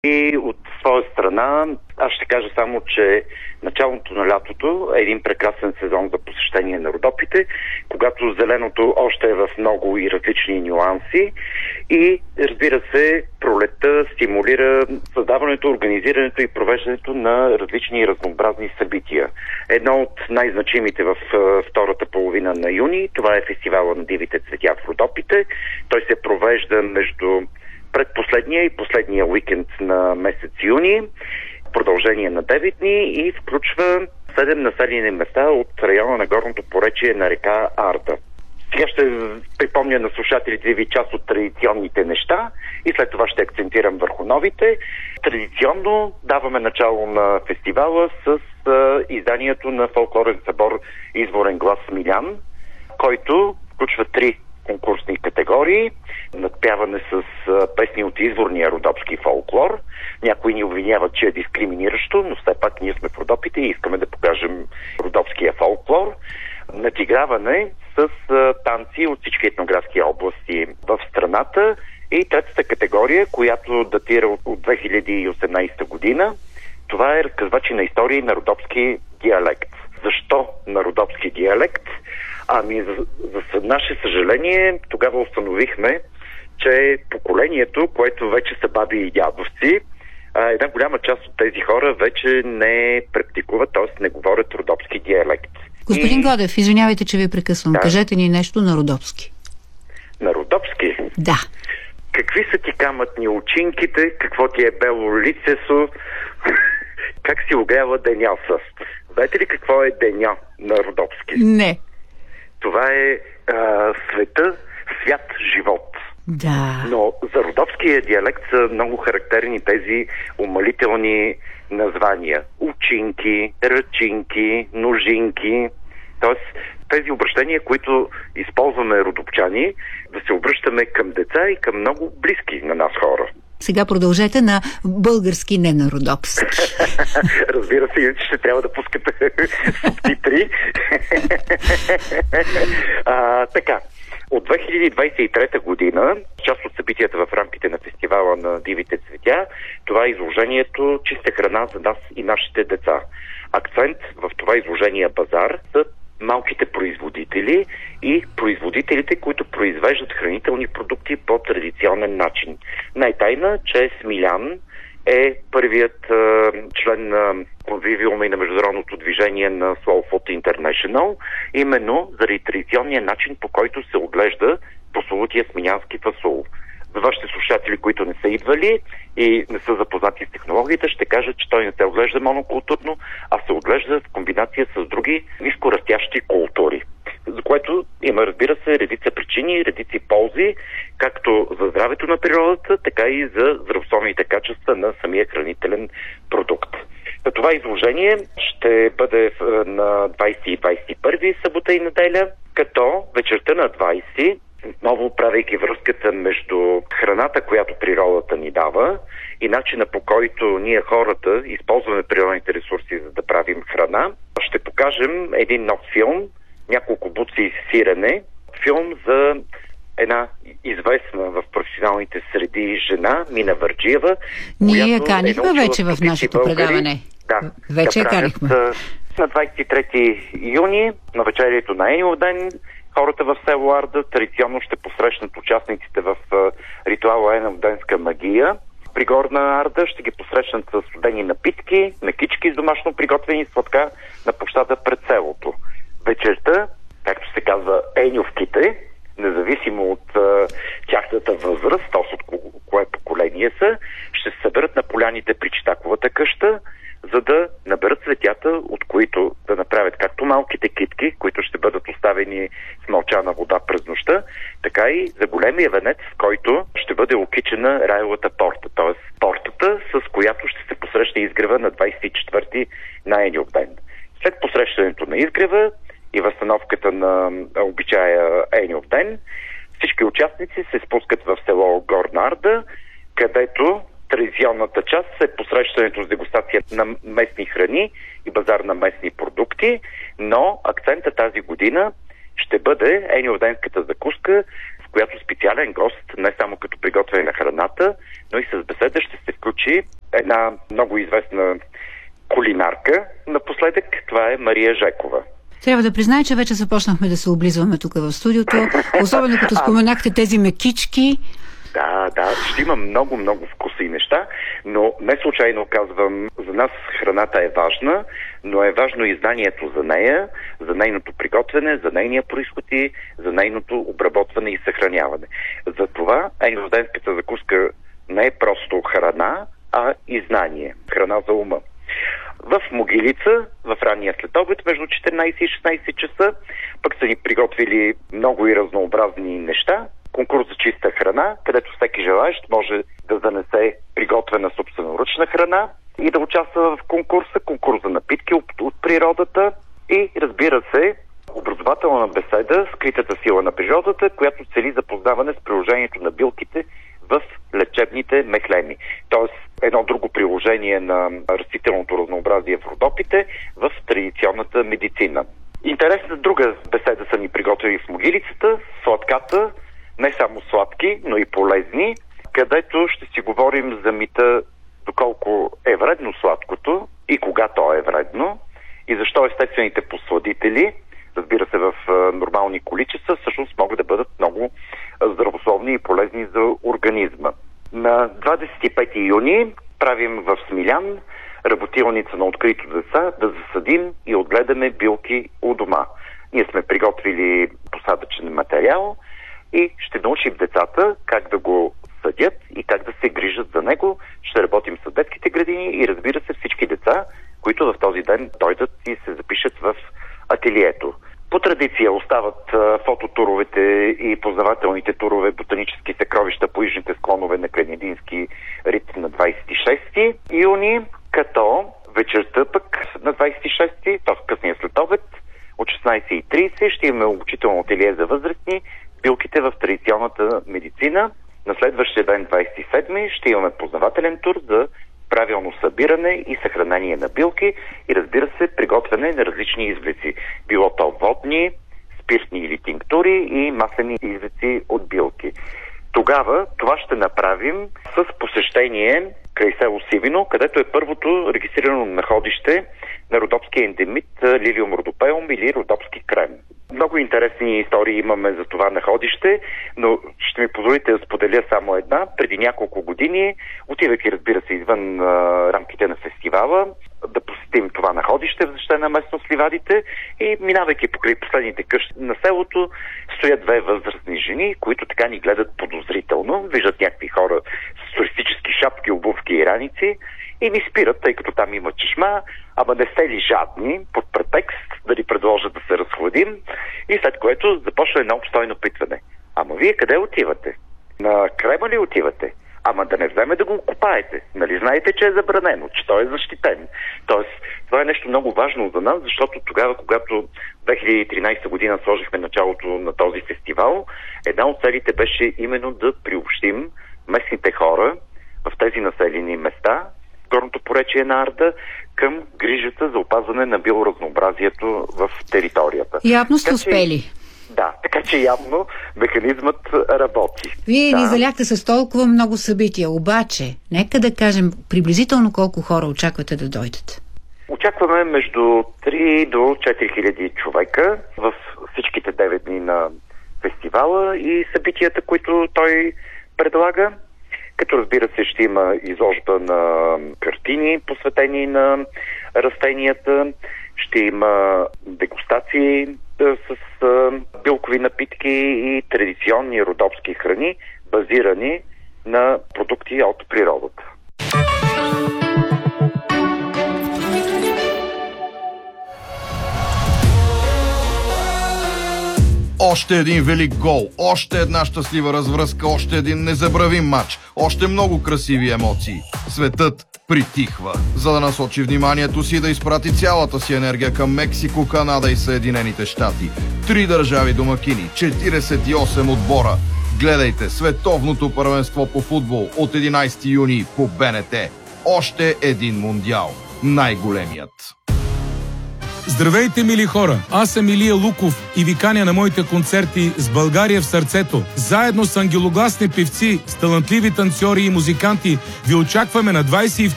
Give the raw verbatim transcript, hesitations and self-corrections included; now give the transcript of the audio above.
И от своя страна, аз ще кажа само, че началото на лятото е един прекрасен сезон за посещение на Родопите, когато зеленото още е в много и различни нюанси и, разбира се, пролетта стимулира създаването, организирането и провеждането на различни и разнообразни събития. Едно от най-значимите в втората половина на юни, това е фестивала на дивите цветя в Родопите. Той се провежда между предпоследния и последния уикенд на месец юни, продължение на девет дни и включва седем населени места от района на горното поречие на река Арда. Сега ще припомня на слушателите ви част от традиционните неща и след това ще акцентирам върху новите. Традиционно даваме начало на фестивала с а, изданието на фолклорен събор "Изворен глас Смилян", който включва три конкурсни категории. Надпяване с а, песни от изворния родопски фолклор. Някои ни обвиняват, че е дискриминиращо, но все пак ние сме в Родопите и искаме да покажем родопския фолклор. Надиграване с а, танци от всички етнографски области в страната. И третата категория, която датира от, от две хиляди и осемнадесета година, това е разказвачи на истории на родопски диалект. Защо на родопски диалект? Ами, за, за наше съжаление, тогава установихме, че поколението, което вече са баби и дядовци, една голяма част от тези хора вече не практикуват, т.е. не говорят родопски диалект. Господин и... Годев, извинявайте, че ви прекъсвам. Да. Кажете ни нещо на родопски. На родопски? Да. Какви са ти камътни очинките, какво ти е бело лицесо, как си огрява деня с? Знаете ли какво е деня на родопски? Не. Това е а, света, свят, живот. Да. Но за родопския диалект са много характерни тези умалителни названия. Учинки, ръчинки, ножинки. Тоест тези обращения, които използваме родопчани, да се обръщаме към деца и към много близки на нас хора. Сега продължете на български, не на родопски. Разбира се, иначе ще трябва да пускате субтитри. а, така, от две хиляди двадесет и трета година, част от събитията в рамките на фестивала на дивите цветя, това е изложението "Чиста храна за нас и нашите деца". Акцент в това изложение базар са малките производители и производителите, които произвеждат хранителни продукти по традиционен начин. Най-тайна, че Смилян е първият е, член на конвивиума и на международното движение на Slow Food International, именно заради традиционния начин, по който се отглежда прословутия смилянски фасул. За вашите слушатели, които не са идвали и не са запознати с технологията, ще кажа, че той не се отглежда монокултурно, а се отглежда в комбинация с други нискорастящи култури. За което има, разбира се, редица причини, редици ползи, както за здравето на природата, така и за здравословните качества на самия хранителен продукт. Това изложение ще бъде на двадесети и двадесет и първи събота и неделя, като вечерта на двадесети, отново правейки връзката между храната, която природата ни дава, и начина, по който ние хората използваме природните ресурси, за да правим храна, ще покажем един нов филм, "Няколко буци сирене", филм за една известна в професионалните среди жена, Мина Върджиева. Ние я канихме е вече в нашето българи. предаване. Да, вече я канихме. На двадесет и трети юни, на вечерието на Еньов ден, хората в село Арда традиционно ще посрещнат участниците в ритуала Еньовденска магия. При Горна Арда ще ги посрещнат с студени напитки, мекички с домашно приготвени сладка на площада пред селото. Вечерта, както се казва, еньовките, независимо от а, тяхната възраст, т.е. от ко- кое поколение са, ще се съберат на поляните при Читаковата къща, за да наберат цветята, от които да направят както малките китки, които ще бъдат оставени с мълчана вода през нощта, така и за големия венец, в който ще бъде окичена райлата порта, т.е. портата, с която ще се посреща изгрева на двадесет и четвърти на Еньов ден. След посрещането на изгрева и възстановката на обичая Еньов ден, всички участници се спускат в село Горна Арда, където традиционната част е посрещането с дегустация на местни храни и базар на местни продукти, но акцента тази година ще бъде еньовденската закуска, в в която специален гост, не само като приготвяне на храната, но и с беседа ще се включи една много известна кулинарка напоследък. Това е Мария Жекова. Трябва да призная, че вече започнахме да се облизваме тук в студиото, особено като споменахте тези мекички. Да, да, ще има много, много вкуси неща, но не случайно казвам, за нас храната е важна, но е важно и знанието за нея, за нейното приготвяне, за нейния произход и за нейното обработване и съхраняване. Затова енглоземската закуска не е просто храна, а и знание. Храна за ума. В Могилица, в ранния следобед, между четиринайсет и шестнайсет часа, пък са ни приготвили много и разнообразни неща. Конкурс за чиста храна, където всеки желаещ може да занесе приготвена собственоръчна храна и да участва в конкурса, конкурс за напитки от, от природата и, разбира се, образователна беседа "Скритата сила на природата", която цели запознаване с приложението на билките в лечебните мехлеми. Тоест едно друго приложение на растителното разнообразие в Родопите в традиционната медицина. Интересна друга беседа са ни приготвили в Могилицата, сладката, не само сладки, но и полезни, където ще си говорим за мита доколко е вредно сладкото и кога то е вредно и защо естествените посладители, разбира се в нормални количества, всъщност могат да бъдат много здравословни и полезни за организма. На двадесет и пети юни правим в Смилян работилница на открито деца да засадим и отгледаме билки у дома. Ние сме приготвили посадъчен материал и ще научим децата как да го съдят и как да се грижат за него. Ще работим с детските градини и, разбира се, всички деца, които в този ден дойдат и се запишат в ателието. По традиция остават а, фототуровете и познавателните турове ботанически съкровища по южните склонове на Кнедински рид на двадесет и шести юни, като вечерта пък на двадесет и шести, т.е. късния следобед, от шестнайсет и трийсет ще имаме обучително ателие за възрастни, билките в традиционната медицина. На следващия ден, двадесет и седми, ще имаме познавателен тур за правилно събиране и съхранение на билки и, разбира се, приготвяне на различни извлеци. Било то водни, спиртни или тинктури и маслени извлеци от билки. Тогава това ще направим с посещение край село Сивино, където е първото регистрирано находище на родопския ендемит Лилиум родопеум или родопски крем. Много интересни истории имаме за това находище, но ще ми позволите да споделя само една. Преди няколко години, отивайки, разбира се, извън а, рамките на фестивала, да посетим това находище в защитена местност Ливадите и минавайки покрай последните къщи на селото, стоят две възрастни жени, които така ни гледат подозрително, виждат някакви хора с туристически шапки, обувки и раници и ни спират, тъй като там има чешма, ама не сте ли жадни, под претекст да ни предложат да се разхладим, и след което започва едно обстойно питване. Ама вие къде отивате? На крема ли отивате? Ама да не вземе да го копаете. Нали знаете, че е забранено, че той е защитен. Тоест, това е нещо много важно за нас, защото тогава, когато две хиляди и тринайсета година сложихме началото на този фестивал, една от целите беше именно да приобщим местните хора в тези населени места, горното поречие на Арда, към грижата за опазване на биоразнообразието в територията. Явно сте успели. Да, така че явно механизмът работи. Вие да. ни заляхте с толкова много събития, обаче, нека да кажем приблизително колко хора очаквате да дойдат. Очакваме между три до четири хиляди човека в всичките девет дни на фестивала и събитията, които той предлага. Като, разбира се, ще има изложба на картини, посветени на растенията, ще има дегустации с билкови напитки и традиционни родопски храни, базирани на продукти от природата. Още един велик гол, още една щастлива развръзка, още един незабравим матч, още много красиви емоции. Светът притихва, за да насочи вниманието си и да изпрати цялата си енергия към Мексико, Канада и Съединените щати. Три държави домакини, четирийсет и осем отбора. Гледайте световното първенство по футбол от единайсети юни по БНТ. Още един мундиал. Най-големият. Здравейте, мили хора! Аз съм Илия Луков и ви каня на моите концерти с България в сърцето. Заедно с ангелогласни певци, с талантливи танцори и музиканти ви очакваме на двадесет и